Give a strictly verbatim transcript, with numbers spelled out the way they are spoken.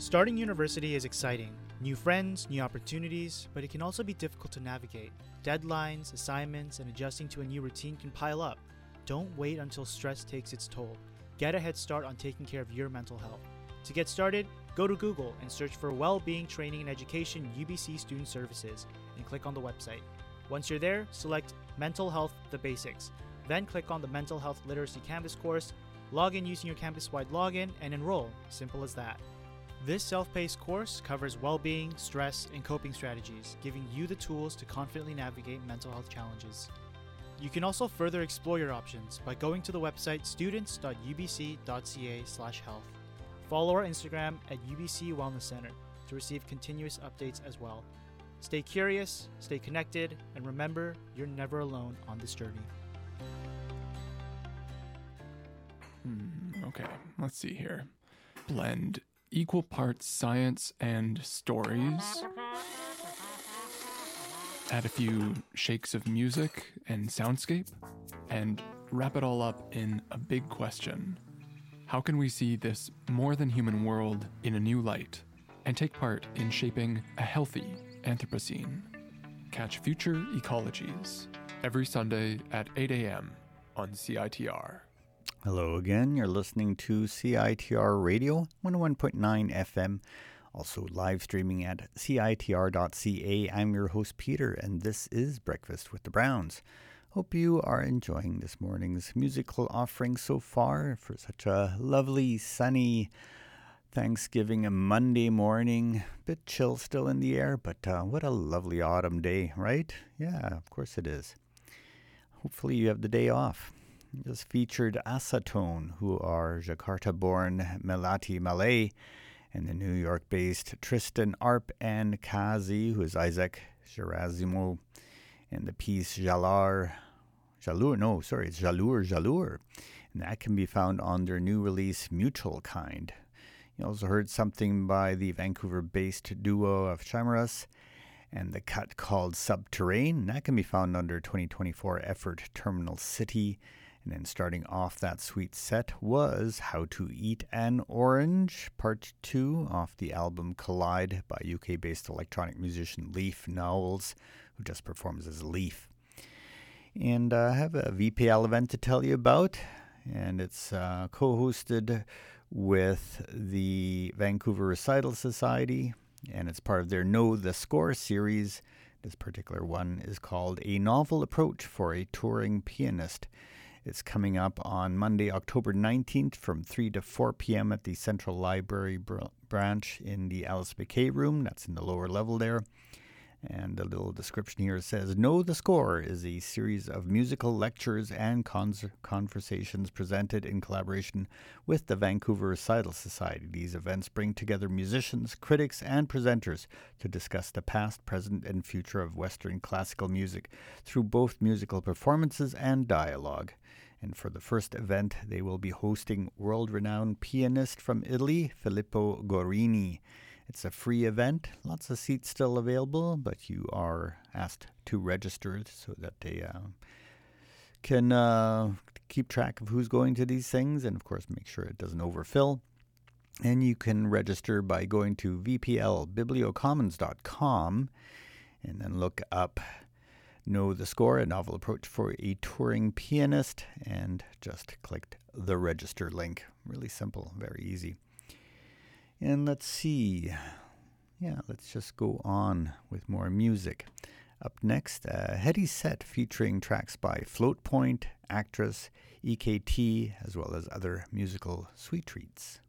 Starting university is exciting. New friends, new opportunities, but it can also be difficult to navigate. Deadlines, assignments, and adjusting to a new routine can pile up. Don't wait until stress takes its toll. Get a head start on taking care of your mental health. To get started, go to Google and search for Well-Being Training and Education U B C Student Services and click on the website. Once you're there, select Mental Health The Basics. Then click on the Mental Health Literacy Canvas course, log in using your campus-wide login, and enroll. Simple as that. This self-paced course covers well-being, stress, and coping strategies, giving you the tools to confidently navigate mental health challenges. You can also further explore your options by going to the website students dot u b c dot c a slash health. Follow our Instagram at U B C Wellness Center to receive continuous updates as well. Stay curious, stay connected, and remember, you're never alone on this journey. Hmm, okay, let's see here. Blend equal parts science and stories. Add a few shakes of music and soundscape, and wrap it all up in a big question. How can we see this more than human world in a new light and take part in shaping a healthy Anthropocene? Catch Future Ecologies every Sunday at eight a.m. on C I T R. Hello again. You're listening to C I T R Radio, one oh one point nine F M, also live streaming at C I T R dot C A. I'm your host, Peter, and this is Breakfast with the Browns. Hope you are enjoying this morning's musical offering so far for such a lovely, sunny Thanksgiving Monday morning. Bit chill still in the air, but uh, what a lovely autumn day, right? Yeah, of course it is. Hopefully you have the day off. Just featured Acetone, who are Jakarta-born Melati Malay, and the New York-based Tristan Arp and Kazi, who is Isaac Gerazimo, and the piece Jalar, Jalur, no, sorry, it's Jalur, Jalur, and that can be found on their new release, Mutual Kind. You also heard something by the Vancouver-based duo of Chimeras, and the cut called Subterrane, and that can be found under twenty twenty-four effort Terminal City. And then starting off that sweet set was How to Eat an Orange, part two, off the album Collide by U K-based electronic musician Leaf Knowles, who just performs as Leaf. And uh, I have a V P L event to tell you about, and it's uh, co-hosted with the Vancouver Recital Society, and it's part of their Know the Score series. This particular one is called A Novel Approach for a Touring Pianist. It's coming up on Monday, October nineteenth from three to four p.m. at the Central Library br- branch in the Alice McKay room. That's in the lower level there. And a little description here says, Know the Score is a series of musical lectures and cons- conversations presented in collaboration with the Vancouver Recital Society. These events bring together musicians, critics, and presenters to discuss the past, present, and future of Western classical music through both musical performances and dialogue. And for the first event, they will be hosting world-renowned pianist from Italy, Filippo Gorini. It's a free event, lots of seats still available, but you are asked to register so that they uh, can uh, keep track of who's going to these things, and of course make sure it doesn't overfill. And you can register by going to v p l bibliocommons dot com and then look up Know the Score, a novel approach for a touring pianist, and just click the register link. Really simple, very easy. And let's see. Yeah, let's just go on with more music. Up next, a heady set featuring tracks by Float Point, Actress, E K T, as well as other musical sweet treats.